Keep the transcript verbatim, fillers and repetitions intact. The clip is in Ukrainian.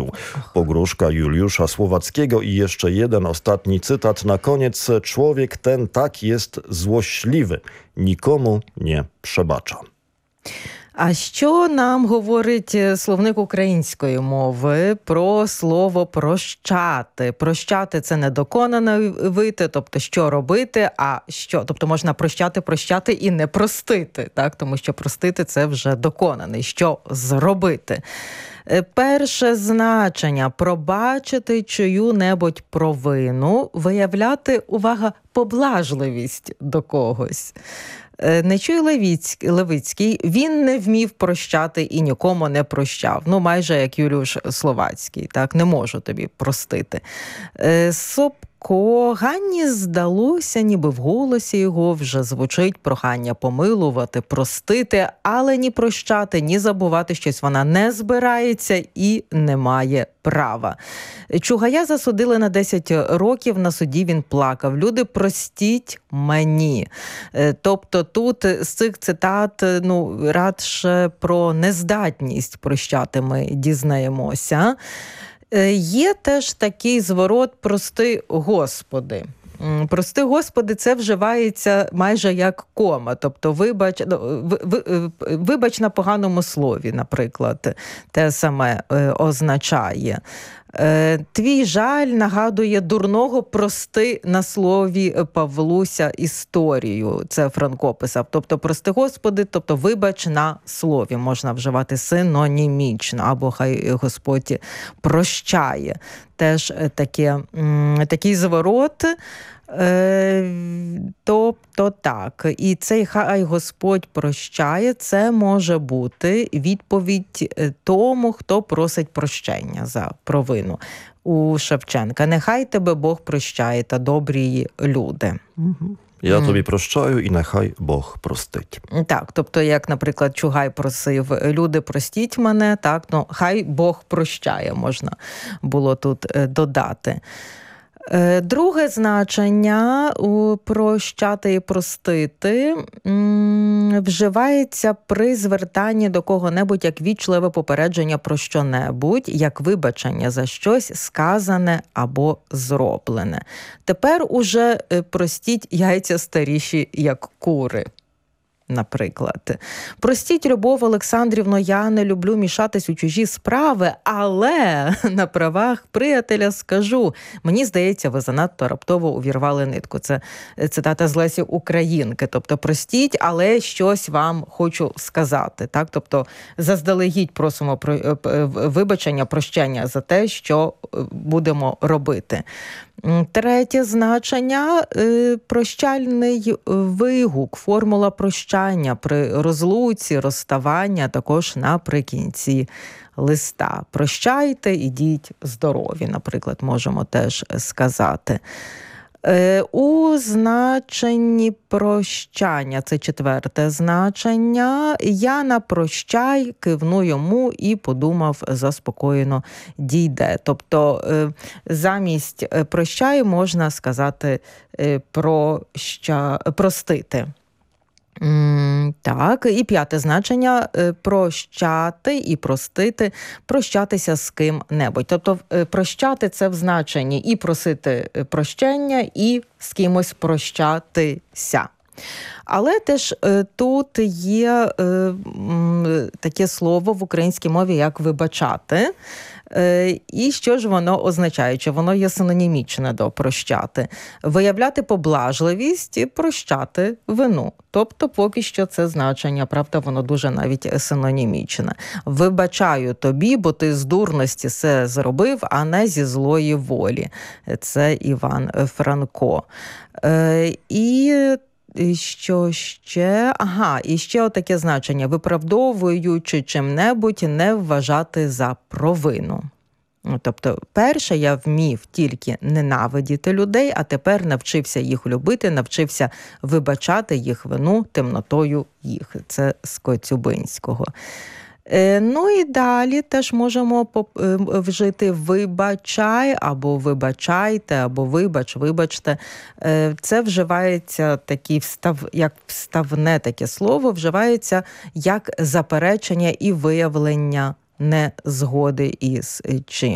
mówił. Pogróżka Juliusza Słowackiego i jeszcze jeden ostatni cytat na koniec. Człowiek ten tak jest złośliwy, nikomu nie przebacza. А що нам говорить словник української мови про слово «прощати»? Прощати – це недоконане вити, тобто що робити, а що? Тобто можна прощати, прощати і не простити, так? Тому що простити – це вже доконаний. Що зробити? Перше значення – пробачити чию-небудь провину, виявляти, увага, поблажливість до когось. Нечуй Левицький, він не вмів прощати і нікому не прощав. Ну, майже як Юліуш Словацький, так, не можу тобі простити. Собко, Ганні здалося, ніби в голосі його вже звучить прохання помилувати, простити, але ні прощати, ні забувати щось вона не збирається і не має права. Чугая засудили на десять років, на суді він плакав. Люди, простіть мені. Тобто тут з цих цитат, ну, радше про нездатність прощати ми дізнаємося. Є теж такий зворот «прости, Господи». «Прости, Господи» – це вживається майже як кома, тобто вибач, вибач на поганому слові, наприклад, те саме означає. Твій жаль нагадує дурного «прости» на слові Павлуся історію. Це Франко писав. Тобто «прости, Господи», тобто вибач на слові. Можна вживати синонімічно, або хай Господь прощає. Теж таке, такий зворот. Тобто так, і цей хай Господь прощає, це може бути відповідь тому, хто просить прощення за провину. У Шевченка: «Нехай тебе Бог прощає та добрі люди». Угу. Я тобі прощаю, і нехай Бог простить. Так, тобто, як, наприклад, Чугай просив: люди, простіть мене, так, ну, хай Бог прощає, можна було тут додати. Друге значення у «прощати» і «простити» вживається при звертанні до кого-небудь як вічливе попередження про що-небудь, як вибачення за щось сказане або зроблене. Тепер уже простіть яйця старіші, як кури. Наприклад. «Простіть, Любов Олександрівно, я не люблю мішатись у чужі справи, але на правах приятеля скажу, мені здається, ви занадто раптово увірвали нитку». Це цитата з Лесі Українки. Тобто «простіть, але щось вам хочу сказати». Так? Тобто заздалегідь просимо вибачення, прощення за те, що будемо робити. Третє значення – прощальний вигук, формула прощання при розлуці, розставання, також наприкінці листа. «Прощайте, ідіть здорові», наприклад, можемо теж сказати. У значенні прощання, це четверте значення, я на прощай кивну йому і подумав, заспокоєно дійде. Тобто замість прощай можна сказати проща, простити. Так, і п'яте значення – прощати і простити, прощатися з ким-небудь. Тобто прощати – це в значенні і просити прощення, і з кимось прощатися. Але теж тут є таке слово в українській мові, як «вибачати». І що ж воно означає? Чи воно є синонімічне до «прощати»? Виявляти поблажливість і прощати вину. Тобто поки що це значення, правда, воно дуже навіть синонімічне. «Вибачаю тобі, бо ти з дурності все зробив, а не зі злої волі». Це Іван Франко. І що ще? Ага, і ще отаке значення: виправдовуючи чим-небудь, не вважати за провину. Тобто, перше, я вмів тільки ненавидіти людей, а тепер навчився їх любити, навчився вибачати їх вину темнотою їх. Це з Коцюбинського. Ну і далі теж можемо вжити «вибачай» або «вибачайте», або «вибач», «вибачте». Це вживається такі встав, як вставне таке слово, вживається як заперечення і виявлення незгоди із чим.